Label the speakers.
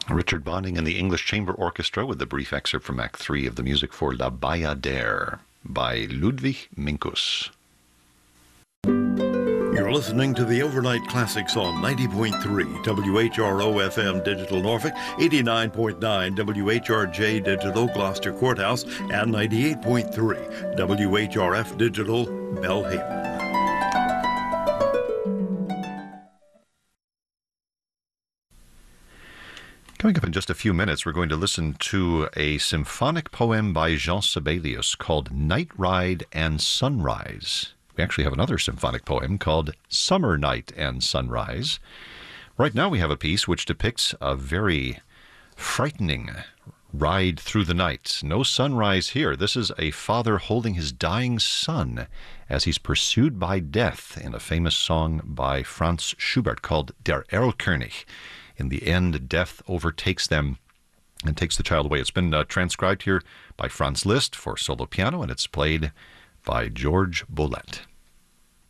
Speaker 1: Richard Bonding and the English Chamber Orchestra with the brief excerpt from Act 3 of the music for La Bayadère by Ludwig Minkus.
Speaker 2: You're listening to the Overnight Classics on 90.3 WHRO FM Digital Norfolk, 89.9 WHRJ Digital Gloucester Courthouse, and 98.3 WHRF Digital Belhaven.
Speaker 1: Coming up in just a few minutes, we're going to listen to a symphonic poem by Jean Sibelius called Night Ride and Sunrise. We actually have another symphonic poem called Summer Night and Sunrise. Right now we have a piece which depicts a very frightening ride through the night. No sunrise here. This is a father holding his dying son as he's pursued by death in a famous song by Franz Schubert called Der Erlkönig. In the end, death overtakes them and takes the child away. It's been transcribed here by Franz Liszt for solo piano, and it's played by George Boulez.